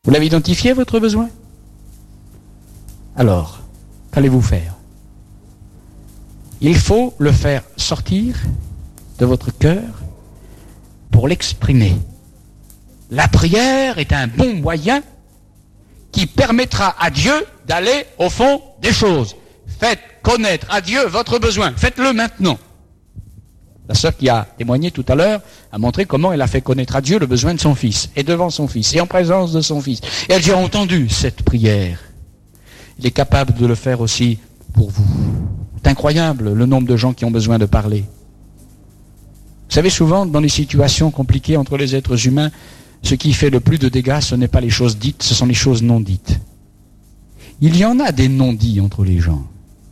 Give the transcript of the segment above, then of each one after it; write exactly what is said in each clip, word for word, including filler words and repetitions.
Vous l'avez identifié, votre besoin? Alors, qu'allez-vous faire? Il faut le faire sortir de votre cœur pour l'exprimer. La prière est un bon moyen qui permettra à Dieu d'aller au fond des choses. Faites connaître à Dieu votre besoin. Faites-le maintenant. La sœur qui a témoigné tout à l'heure a montré comment elle a fait connaître à Dieu le besoin de son fils, et devant son fils, et en présence de son fils. Et elle a entendu cette prière. Il est capable de le faire aussi pour vous. C'est incroyable le nombre de gens qui ont besoin de parler. Vous savez, souvent, dans les situations compliquées entre les êtres humains, ce qui fait le plus de dégâts, ce n'est pas les choses dites, ce sont les choses non dites. Il y en a des non-dits entre les gens.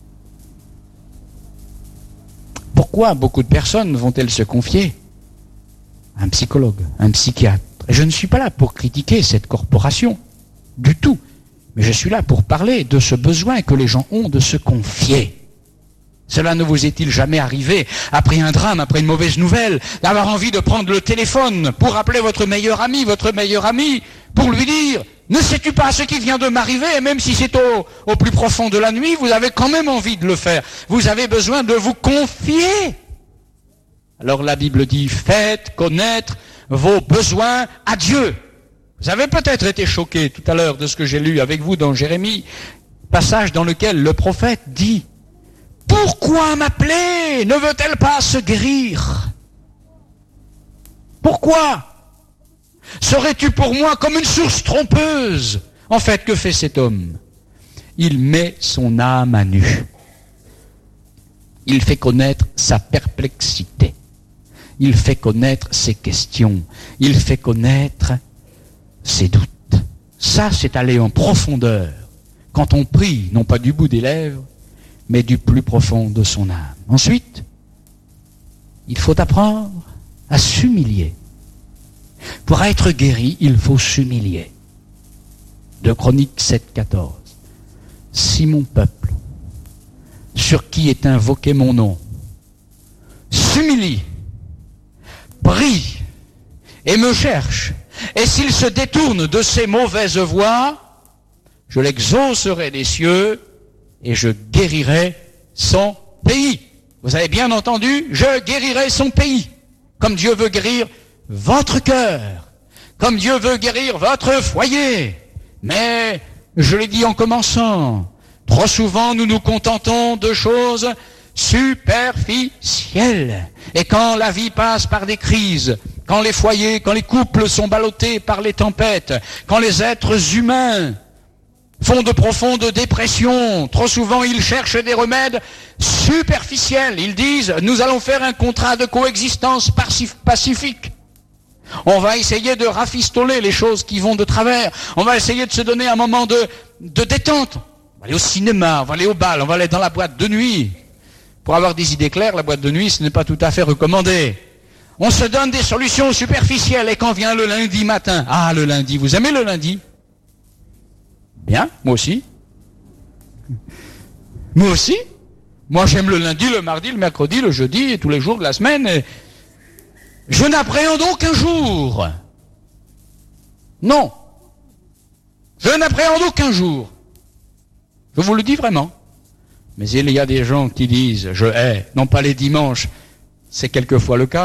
Pourquoi beaucoup de personnes vont-elles se confier à un psychologue, à un psychiatre? Et je ne suis pas là pour critiquer cette corporation, du tout. Mais je suis là pour parler de ce besoin que les gens ont de se confier. Cela ne vous est-il jamais arrivé, après un drame, après une mauvaise nouvelle, d'avoir envie de prendre le téléphone pour appeler votre meilleur ami, votre meilleur ami, pour lui dire « Ne sais-tu pas ce qui vient de m'arriver ?» Et même si c'est au, au plus profond de la nuit, vous avez quand même envie de le faire. Vous avez besoin de vous confier. Alors la Bible dit « Faites connaître vos besoins à Dieu ». Vous avez peut-être été choqué tout à l'heure de ce que j'ai lu avec vous dans Jérémie, passage dans lequel le prophète dit « Pourquoi m'appeler? Ne veut-elle pas se guérir? Pourquoi? Serais-tu pour moi comme une source trompeuse? » En fait, que fait cet homme? Il met son âme à nu. Il fait connaître sa perplexité. Il fait connaître ses questions. Il fait connaître ses doutes. Ça, c'est aller en profondeur. Quand on prie, non pas du bout des lèvres, mais du plus profond de son âme. Ensuite, il faut apprendre à s'humilier. Pour être guéri, il faut s'humilier. deux Chroniques sept, quatorze. Si mon peuple, sur qui est invoqué mon nom, s'humilie, prie et me cherche, et s'il se détourne de ses mauvaises voies, je l'exaucerai des cieux et je guérirai son pays. Vous avez bien entendu, je guérirai son pays. Comme Dieu veut guérir votre cœur, comme Dieu veut guérir votre foyer. Mais, je l'ai dit en commençant, trop souvent nous nous contentons de choses superficielles. Et quand la vie passe par des crises, quand les foyers, quand les couples sont ballottés par les tempêtes, quand les êtres humains font de profondes dépressions, trop souvent ils cherchent des remèdes superficiels. Ils disent, nous allons faire un contrat de coexistence pacifique. On va essayer de rafistoler les choses qui vont de travers. On va essayer de se donner un moment de, de détente. On va aller au cinéma, on va aller au bal, on va aller dans la boîte de nuit. Pour avoir des idées claires, la boîte de nuit, ce n'est pas tout à fait recommandé. On se donne des solutions superficielles et quand vient le lundi matin, ah le lundi, vous aimez le lundi? Bien, moi aussi. Moi aussi. Moi j'aime le lundi, le mardi, le mercredi, le jeudi et tous les jours de la semaine. Et je n'appréhende aucun jour. Non. Je n'appréhende aucun jour. Je vous le dis vraiment. Mais il y a des gens qui disent, je hais, non pas les dimanches, c'est quelquefois le cas.